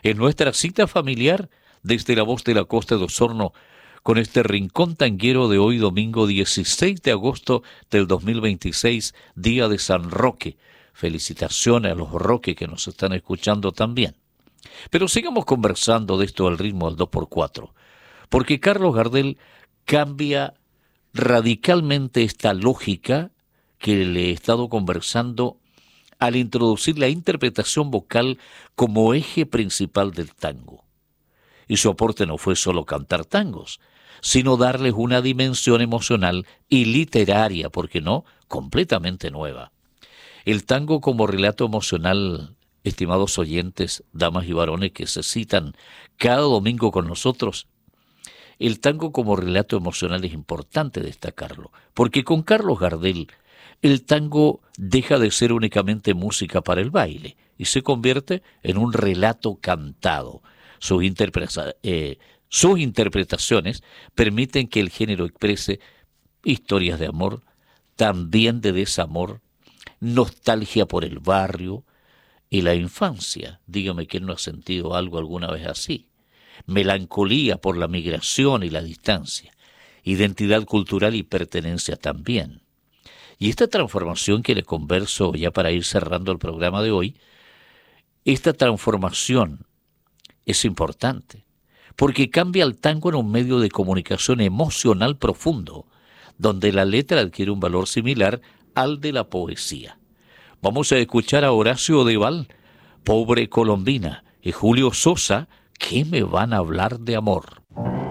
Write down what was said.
En nuestra cita familiar, desde la voz de la costa de Osorno, con este rincón tanguero de hoy domingo 16 de agosto del 2026, día de San Roque. Felicitaciones a los Roque que nos están escuchando también. Pero sigamos conversando de esto al ritmo del 2x4, porque Carlos Gardel cambia radicalmente esta lógica que le he estado conversando al introducir la interpretación vocal como eje principal del tango. Y su aporte no fue solo cantar tangos, sino darles una dimensión emocional y literaria, porque no, completamente nueva. El tango como relato emocional, estimados oyentes, damas y varones que se citan cada domingo con nosotros, el tango como relato emocional es importante destacarlo, porque con Carlos Gardel el tango deja de ser únicamente música para el baile y se convierte en un relato cantado. Sus interpretaciones permiten que el género exprese historias de amor, también de desamor, nostalgia por el barrio y la infancia. Dígame quién no ha sentido algo alguna vez así. Melancolía por la migración y la distancia, identidad cultural y pertenencia también. Y esta transformación que le converso ya para ir cerrando el programa de hoy, esta transformación es importante, porque cambia el tango en un medio de comunicación emocional profundo, donde la letra adquiere un valor similar al de la poesía. Vamos a escuchar a Horacio Deval, Pobre Colombina, y Julio Sosa, ¿qué me van a hablar de amor?